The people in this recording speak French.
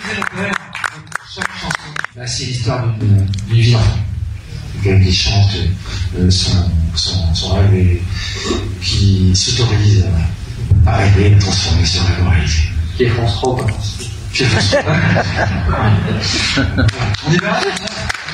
chaque chanson, bah, c'est l'histoire d'une vie d'enfant. Qui chante son rêve et qui s'autorise à rêver, à transformer ce rêve en réalité. Qui est France 3, quoi. On est bien là,